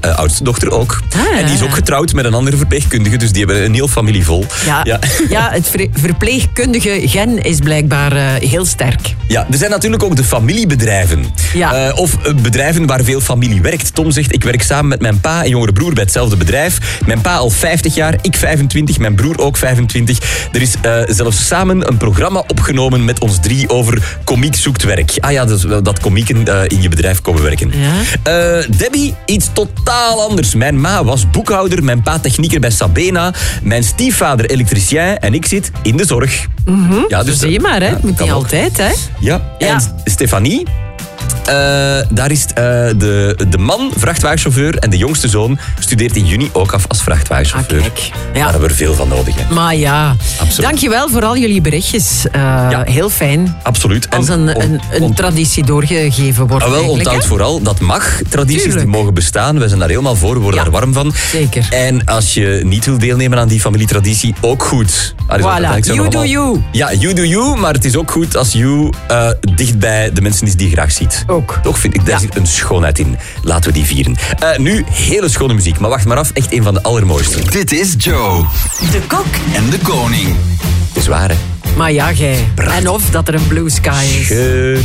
oudste dochter ook. En die is ook getrouwd met een andere verpleegkundige, dus die hebben een heel familie vol. Ja, het verpleegkundige gen is blijkbaar heel sterk. Ja, er zijn natuurlijk ook de familiebedrijven. Ja. Of bedrijven waar veel familie werkt. Tom zegt, ik werk samen met mijn pa en jongere broer bij hetzelfde bedrijf. Mijn pa al 50 jaar, ik 25, mijn broer ook 25. Er is zelfs samen een programma opgenomen met ons 3 over komiek zoekt werk. Ah ja, dus dat komieken in je bedrijf komen werken. Ja. Debbie, iets totaal anders. Mijn ma was boekhouder, mijn pa technieker bij Sabena, mijn stiefvader elektricien en ik zit in de zorg. Ja, dus zie je maar, hè. Moet niet altijd, hè. Ja, en Stefanie... daar is de man vrachtwagenchauffeur en de jongste zoon studeert in juni ook af als vrachtwagenchauffeur. Kijk. Ja. Daar hebben we er veel van nodig. Hè. Maar ja, absoluut. Dankjewel voor al jullie berichtjes. Heel fijn. Absoluut. Als een traditie doorgegeven wordt. Onthoud vooral, dat mag. Tradities Tuurlijk. die mogen bestaan. Wij zijn daar helemaal voor, we worden daar warm van. Zeker. En als je niet wil deelnemen aan die familietraditie, ook goed. Voilà, you do you. Ja, you do you, maar het is ook goed als you dicht bij de mensen is die je graag ziet. Ook. Toch vind ik, daar zit een schoonheid in. Laten we die vieren. Nu, hele schone muziek, maar wacht maar af, echt een van de allermooiste. Dit is Joe. De kok. En de koning. Het is waar, hè? Maar ja, jij. En of dat er een blue sky is. Schön.